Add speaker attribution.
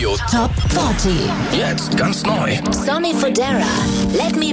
Speaker 1: Radio
Speaker 2: Top 40.
Speaker 1: Jetzt ganz neu.
Speaker 2: Sonny Fodera, Let Me